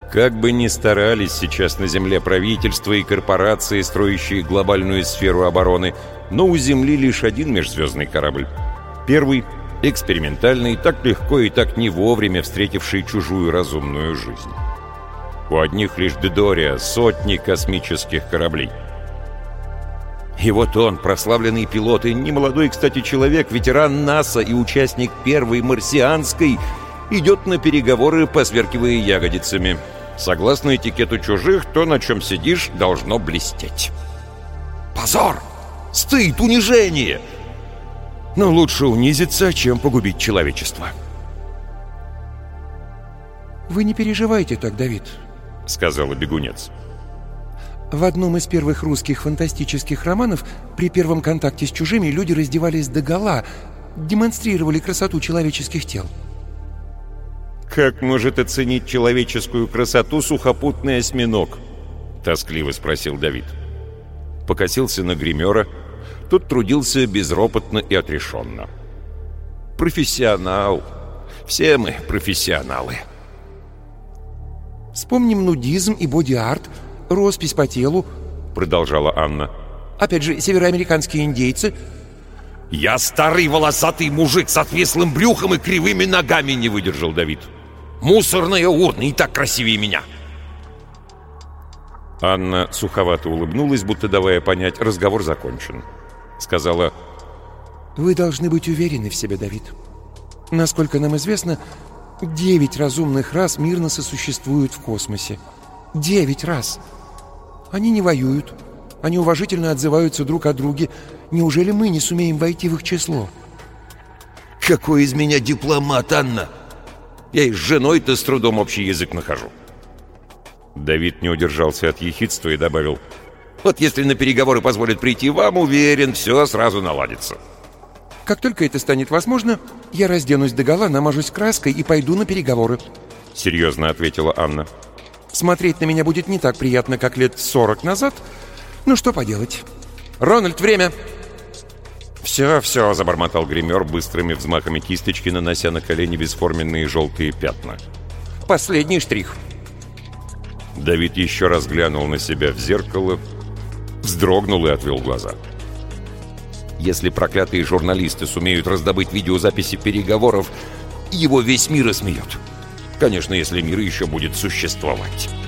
Как бы ни старались сейчас на Земле правительства и корпорации, строящие глобальную сферу обороны, но у Земли лишь один межзвездный корабль. Первый — экспериментальный, так легко и так не вовремя встретивший чужую разумную жизнь. У одних лишь Дедория сотни космических кораблей. И вот он, прославленный пилот и немолодой, кстати, человек, ветеран НАСА и участник первой марсианской, идет на переговоры, посверкивая ягодицами. Согласно этикету чужих, то, на чем сидишь, должно блестеть. Позор! Стыд! Унижение! Но лучше унизиться, чем погубить человечество. «Вы не переживайте так, Давид», — сказала бегунец. В одном из первых русских фантастических романов при первом контакте с чужими люди раздевались догола, демонстрировали красоту человеческих тел. «Как может оценить человеческую красоту сухопутный осьминог?» — тоскливо спросил Давид. Покосился на гримера. Тот трудился безропотно и отрешенно. «Профессионал. Все мы профессионалы». «Вспомним нудизм и боди-арт, роспись по телу», — продолжала Анна. «Опять же, североамериканские индейцы». «Я старый волосатый мужик с отвислым брюхом и кривыми ногами», — не выдержал Давид. «Мусорная урна и так красивее меня». Анна суховато улыбнулась, будто давая понять, разговор закончен. Сказала: «Вы должны быть уверены в себе, Давид. Насколько нам известно, 9 разумных рас мирно сосуществуют в космосе. 9 рас. Они не воюют. Они уважительно отзываются друг о друге. Неужели мы не сумеем войти в их число?» «Какой из меня дипломат, Анна? Я и с женой-то с трудом общий язык нахожу». Давид не удержался от ехидства и добавил: «Вот если на переговоры позволят прийти вам, уверен, все сразу наладится». «Как только это станет возможно, я разденусь догола, намажусь краской и пойду на переговоры», — серьезно ответила Анна. «Смотреть на меня будет не так приятно, как лет 40 назад. Ну что поделать? Рональд, время!» «Все», — забормотал гример быстрыми взмахами кисточки, нанося на колени бесформенные желтые пятна. «Последний штрих». Давид еще раз глянул на себя в зеркало, вздрогнул и отвел глаза. Если проклятые журналисты сумеют раздобыть видеозаписи переговоров, его весь мир осмеет. Конечно, если мир еще будет существовать.